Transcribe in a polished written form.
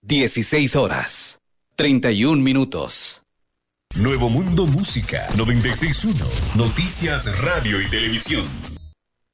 16 horas, 31 minutos. Nuevo Mundo Música 96.1. Noticias, radio y televisión.